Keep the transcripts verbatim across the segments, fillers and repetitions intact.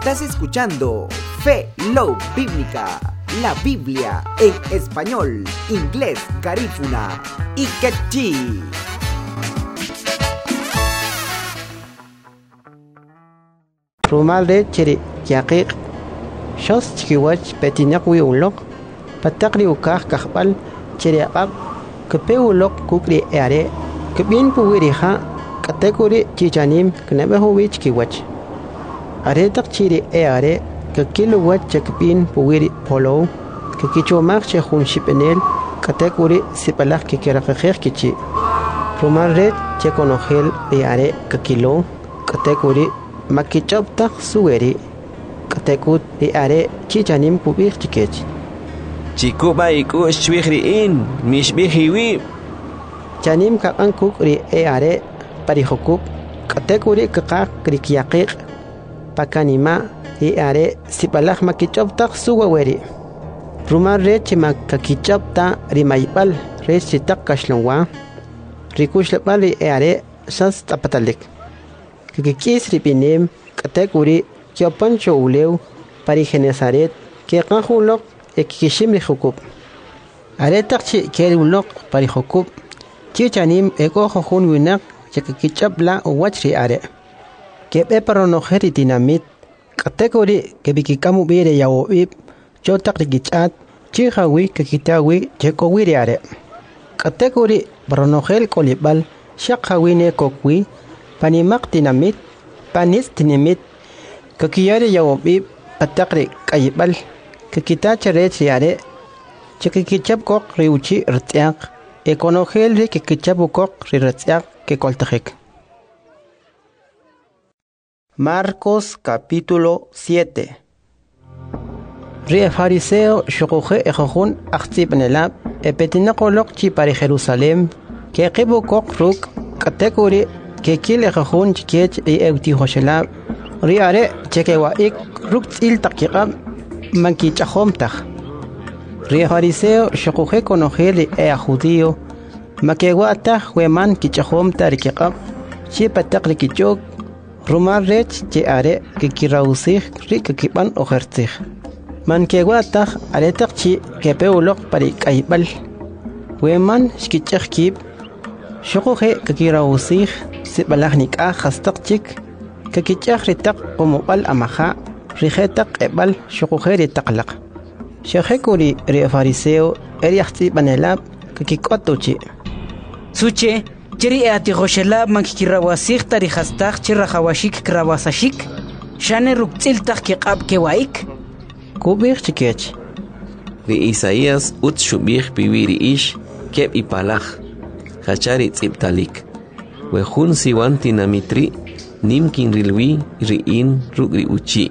Estás escuchando Fe Love Bíblica, la Biblia en español, inglés, garífuna y quechí. Rumal de chiri yaqiq shos chikiwach petinak wi ulok patakri ukah kahbal chiri aqab kepe ulok kukri eare kebin puwiri ha kategori chichanim knebe huwi chikiwach are tak chiri eare kekilo wach chekbin puwiri polo kekichomak chehun shipenel kategori sipalak kikirakakher kichi rumal red chekonogel eare kekilo kategori makichoptak suweri katekut di are chichanim kubik chikech chikuba iku shwihriin mishbihiwi chanim kakan kukri e are parihokuk katekuri kakak krikiaqiq pakanima e are sipalak makichoptak suweri rumar re chimak kakichopta rimaybal re chitak kashlongwa rikushlapali e are sas tapatalik kikis ripinem kategori kyopancho uleu parigenesaret ke qahulok ekishim rihukub aretakchi kerulok parihukub chichanim eko khun winak chekichapla wachri are kebe paronoheri dinamit kategori kebikikamu bire yawoib chotak rigichat chihawi kekitawi chekowiri are kategori paronohel kolibal shaqawine kokwi panimak dinamit panis dinamit kakiyari yawobi patakri kayibal kakita charet yare chakikichap kok riuchi rtiak ekonogel ri kikichap kok rirtiak ke koltajek. Marcos capítulo siete. Ri fariseo shokoje ejojun achtibnelab epetinakolok chi para Jerusalem ke qibu kok ruk kategori que kile khun chikech e euti hoshela riare chekewa ik ruktil taqiqam manki chahomtag ri fariseo shokuje konogeli e judío makewa ta weman ki chahomta riqab chi pataqri kichok rumar rech che are que kirausig ri kiban ojertig man kewa ta aretaq chi kepeulok pari kaibal weman shkichkib shokuje kirausig sibalahnik a khastaqchik kakichakh ritak qumubal amaha rihetak ebal shukujeri taqlaq shekuri ri fariseo eriachti banelab kakikotuchi suche chiri ati khoshelab mankirawasig tari khastaq chirahawashik krawasashik shane ruktil taqqiqab kewaik kubir chikech ri Isaías ut shubih biwiri ish keb ipalaj khachari tsibtalik wejun siwan tinamitri nimkin rilwi riin rugri uchi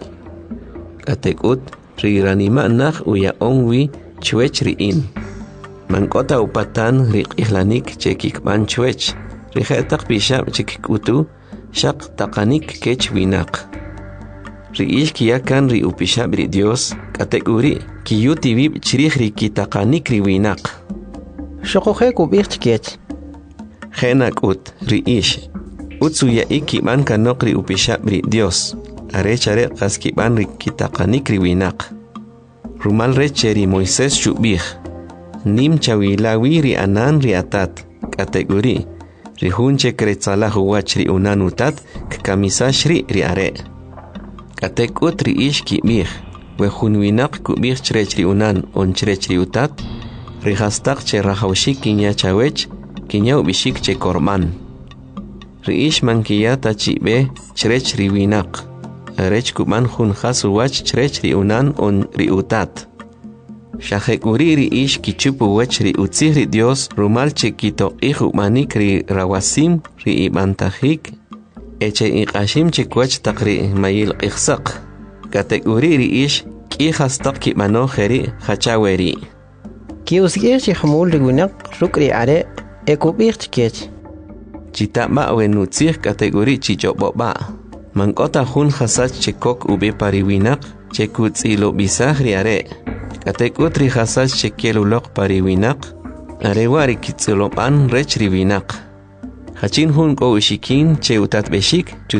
katekut riranima nach uya onwi chwech riin mankota upatan riqihlanik chekikban chwech rihetak bishab chekikutu shaq taqanik kech winak riish kiyakan ri upishab ri Dios katekuri kiyutibib chirih rikitaqanik riwinak shokoje kubir chikech Henak ut riish utsuya ikiban kanok ri upishab ri Dios are chare qaskiban ri kitaqanik ri winak rumal recheri Moisés shubih nim chawilawi ri anan ri atat kategori ri hunche kretzala huwach ri unanutat kamisashri ri are katekut ri ish kibih we hun winak kubih chrech ri unan on chrech ri utat ri hastaq che rahawshik kinya chawech kinyau bishik che korban riish mankiyata chibe chrech riwinak rech kuban hun khasu wach chrech riunan on riutat shahekuri riish kichupu wach riutzih ri Dios rumal chekito ihu manik ri rawasim ri ibantahik eche iqashim chekwach taqri mayil qixsaq kategori riish ki khastaq ki mano kheri khachaweri ki usgir chi khmul riwinak rukri are ekubir chikech chitama wenutzih kategori chichoboba mankota hun khasach chekok ube pariwinak chekutzilo bisah riare katekutri khasach chekelulok pariwinak arewari kitzilopan rech riwinak hachin hun ko ushikin che utat beshik